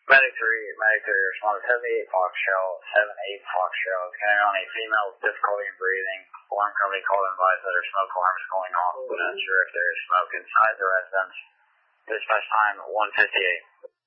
Medic 3, responded 78 Foxtrail, 78 Foxtrail. It's carrying on a female with difficulty in breathing. Alarm company called and advised that her smoke alarm is going off. We're not sure if there is smoke inside the residence. Dispatch time 1:58.